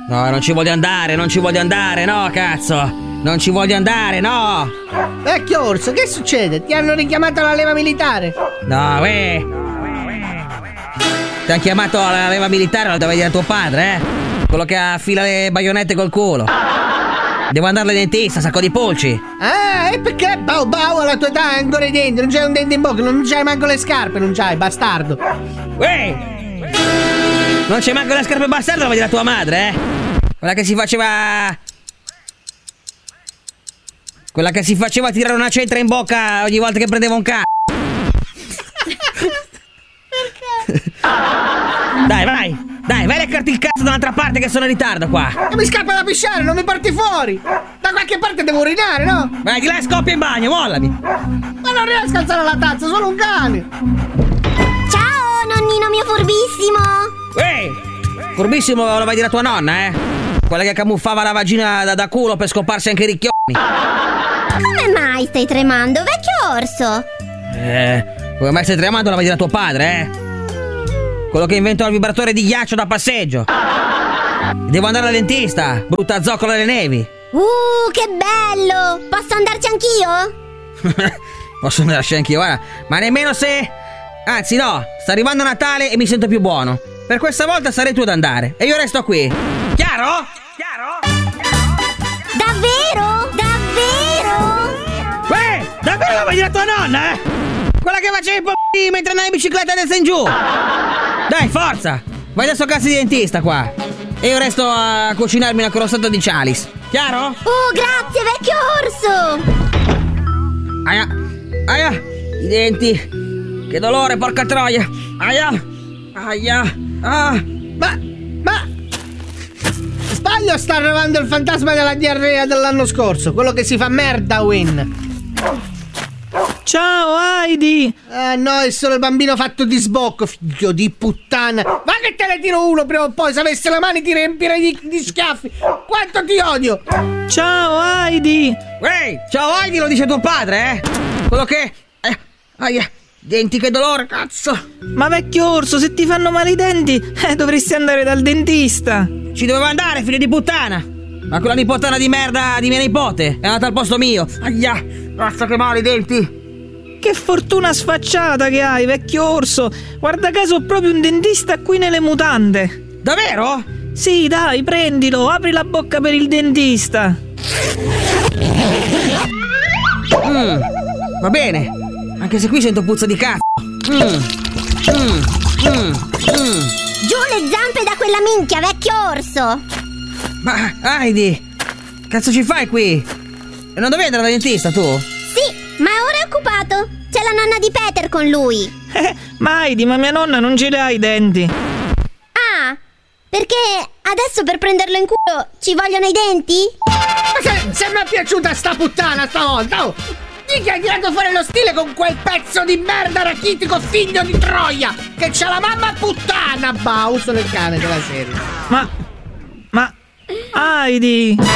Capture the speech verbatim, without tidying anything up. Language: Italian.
No, non ci voglio andare, non ci voglio andare, no, cazzo! Non ci voglio andare, no! Vecchio orso, che succede? Ti hanno richiamato alla leva militare? No, uè! Ti hanno chiamato alla leva militare, lo deve dire tuo padre, eh? Quello che affila le baionette col culo. Devo andare al dentista, sacco di polci. Ah, e perché? Bau bau, alla tua età ancora i denti, non c'hai un dente in bocca, non c'hai manco le scarpe, non c'hai, bastardo. Uè! Non c'è manco le scarpe bastardo, lo vedi la tua madre, eh? Quella che si faceva... Quella che si faceva tirare una cetra in bocca ogni volta che prendeva un c***o. Dai, vai! Dai, vai a leccarti il cazzo da un'altra parte che sono in ritardo qua! E mi scappa da pisciare, non mi porti fuori! Da qualche parte devo urinare, no? Vai, di là e scoppia in bagno, mollami! Ma non riesco a alzare la tazza, sono un cane! Ciao, nonnino mio furbissimo! Ehi! Furbissimo lo vai a dire a tua nonna, eh? Quella che camuffava la vagina da, da culo per scoparsi anche i ricchioni! Come mai stai tremando, vecchio orso? Eh, come mai stai tremando lo vai a dire a tuo padre, eh? Quello che inventò il vibratore di ghiaccio da passeggio. Devo andare al dentista, brutta zoccola delle nevi. Uh, che bello! Posso andarci anch'io? Posso andarci anch'io, guarda. Ma nemmeno se... Anzi no, sta arrivando Natale e mi sento più buono. Per questa volta sarei tu ad andare e io resto qui. Chiaro? Chiaro? Davvero? Davvero? Uè, davvero lo vai a dire a tua nonna, eh? Quella che faceva i p***i mentre andavi in bicicletta destra in giù. Dai, forza! Vai adesso a casa di dentista qua. E io resto a cucinarmi una crostata di Chalice. Chiaro? Oh, grazie, vecchio orso! Aia! Aia! I denti! Che dolore, porca troia! Aia! Aia! Ah! Ma... ma... Sbaglio, sta arrivando il fantasma della diarrea dell'anno scorso, quello che si fa merda, Win. Ciao Heidi! Ah no, è solo il bambino fatto di sbocco, figlio di puttana. Va che te ne tiro uno prima o poi, se avessi le mani ti riempirei di, di schiaffi. Quanto ti odio! Ciao Heidi! Ehi, ciao Heidi, lo dice tuo padre, eh? Quello che... Eh, aia, denti, che dolore, cazzo! Ma vecchio orso, se ti fanno male i denti, eh, dovresti andare dal dentista. Ci dovevo andare, figlio di puttana! Ma quella nipotana di merda di mia nipote è andata al posto mio. Aia, cazzo che male i denti! Che fortuna sfacciata che hai, vecchio orso! Guarda caso ho proprio un dentista qui nelle mutande. Davvero? Sì, dai, prendilo, apri la bocca per il dentista. Mm, va bene, anche se qui sento puzza di cazzo. Mm, mm, mm, mm. Giù le zampe da quella minchia, vecchio orso! Ma, Heidi, cazzo ci fai qui? E non dovevi andare dal dentista, tu? Sì, ma ora è occupato. C'è la nonna di Peter con lui. Eh, ma Heidi, ma mia nonna non ce li ha i denti. Ah, perché adesso per prenderlo in culo ci vogliono i denti? Ma se, se mi è piaciuta sta puttana stavolta, oh! Di che hai tirato fuori lo stile con quel pezzo di merda rachitico figlio di Troia, che c'ha la mamma puttana, Bau, sono il cane della serie. Ma... ma... Heidi...